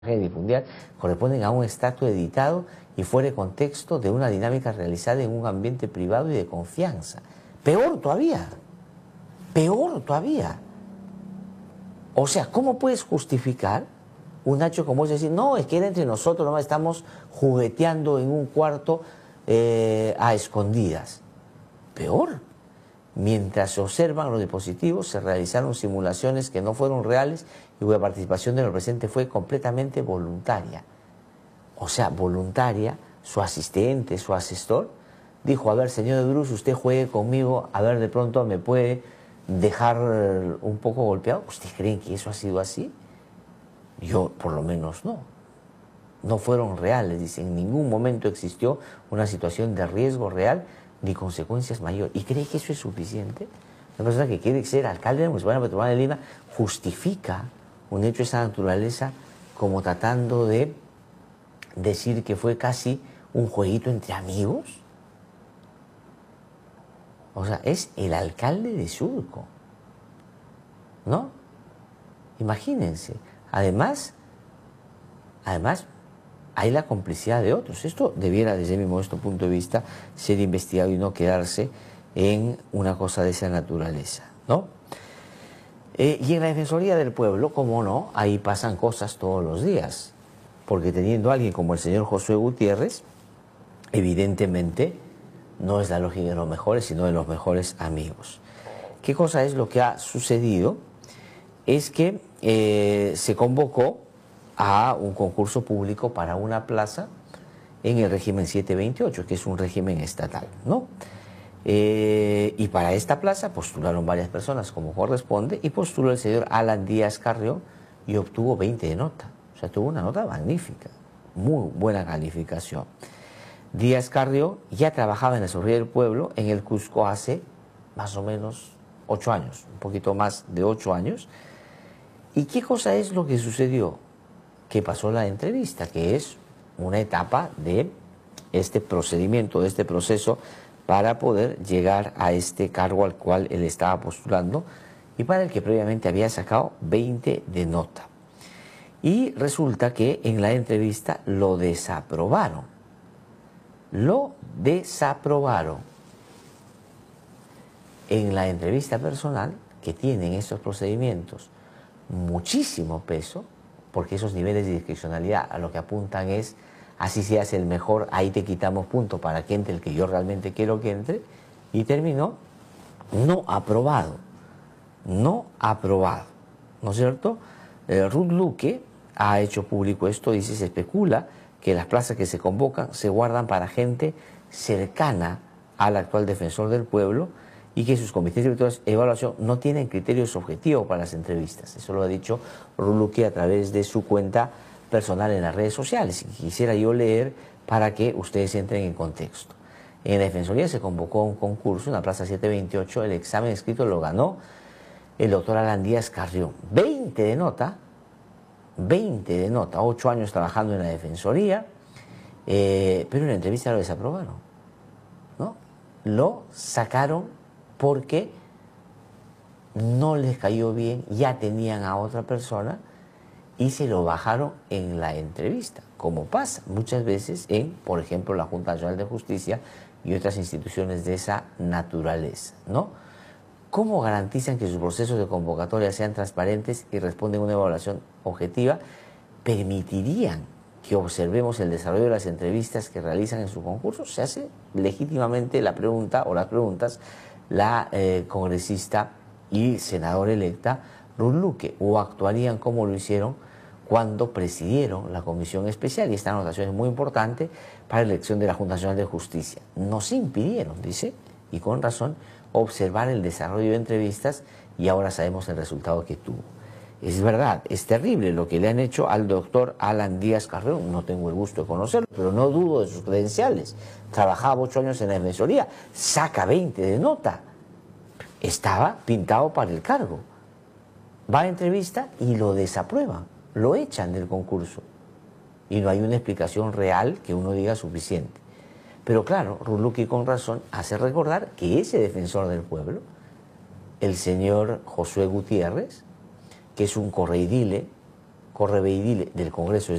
Difundir corresponden a un extracto editado y fuera de contexto de una dinámica realizada en un ambiente privado y de confianza. Peor todavía, peor todavía. O sea, ¿cómo puedes justificar un hecho como es decir, no, es que era entre nosotros, nomás estamos jugueteando en un cuarto a escondidas? Peor. Mientras se observan los dispositivos, se realizaron simulaciones que no fueron reales y cuya participación de los presentes fue completamente voluntaria. O sea, voluntaria, su asistente, su asesor, dijo, a ver, señor de Bruce, usted juegue conmigo, a ver, de pronto me puede dejar un poco golpeado. ¿Ustedes creen que eso ha sido así? Yo, por lo menos, no. No fueron reales, dice, en ningún momento existió una situación de riesgo real ni consecuencias mayores. ¿Y cree que eso es suficiente? Una persona que quiere ser alcalde de la Municipalidad Metropolitana de Lima justifica un hecho de esa naturaleza como tratando de decir que fue casi un jueguito entre amigos. O sea, es el alcalde de Surco, ¿no? Imagínense. Además, hay la complicidad de otros. Esto debiera, desde mi modesto punto de vista, ser investigado y no quedarse en una cosa de esa naturaleza, ¿no? Y en la Defensoría del Pueblo, como no, ahí pasan cosas todos los días. Porque teniendo a alguien como el señor Josué Gutiérrez, evidentemente no es la lógica de los mejores, sino de los mejores amigos. ¿Qué cosa es lo que ha sucedido? Es que se convocó a un concurso público para una plaza en el régimen 728, que es un régimen estatal, ¿no? Y para esta plaza postularon varias personas como corresponde y postuló el señor Alan Díaz Carrión y obtuvo 20 de nota. O sea, tuvo una nota magnífica, muy buena calificación. Díaz Carrión ya trabajaba en la Defensoría del Pueblo en el Cusco hace más o menos 8 años, un poquito más de 8 años. ¿Y qué cosa es lo que sucedió? Que pasó la entrevista, que es una etapa de este procedimiento, de este proceso para poder llegar a este cargo al cual él estaba postulando y para el que previamente había sacado 20 de nota. Y resulta que en la entrevista lo desaprobaron. Lo desaprobaron. En la entrevista personal, que tienen estos procedimientos muchísimo peso, porque esos niveles de discrecionalidad a lo que apuntan es, así se hace el mejor, ahí te quitamos punto para que entre el que yo realmente quiero que entre, y terminó no aprobado, no aprobado, ¿no es cierto? Ruth Luque ha hecho público esto, dice, se especula que las plazas que se convocan se guardan para gente cercana al actual defensor del pueblo y que sus comités directores de evaluación no tienen criterios objetivos para las entrevistas. Eso lo ha dicho Ruth Luque a través de su cuenta personal en las redes sociales. Y quisiera yo leer para que ustedes entren en contexto. En la Defensoría se convocó un concurso en la Plaza 728, el examen escrito lo ganó el doctor Alan Díaz Carrión. 20 de nota, 8 años trabajando en la Defensoría, pero en la entrevista lo desaprobaron, ¿no? Lo sacaron porque no les cayó bien, ya tenían a otra persona y se lo bajaron en la entrevista, como pasa muchas veces en, por ejemplo, la Junta Nacional de Justicia y otras instituciones de esa naturaleza, ¿no? ¿Cómo garantizan que sus procesos de convocatoria sean transparentes y responden a una evaluación objetiva? ¿Permitirían que observemos el desarrollo de las entrevistas que realizan en su concurso? Se hace legítimamente la pregunta o las preguntas la congresista y senadora electa Ruth Luque, o actuarían como lo hicieron cuando presidieron la comisión especial, y esta anotación es muy importante para la elección de la Junta Nacional de Justicia. Nos impidieron, dice, y con razón, observar el desarrollo de entrevistas y ahora sabemos el resultado que tuvo. Es verdad, es terrible lo que le han hecho al doctor Alan Díaz Carrión, no tengo el gusto de conocerlo, pero no dudo de sus credenciales. Trabajaba 8 años en la Defensoría, saca 20 de nota, estaba pintado para el cargo. Va a entrevista y lo desaprueban, lo echan del concurso. Y no hay una explicación real que uno diga suficiente. Pero claro, Ruth Luque con razón hace recordar que ese defensor del pueblo, el señor Josué Gutiérrez, que es un correidile correveidile del Congreso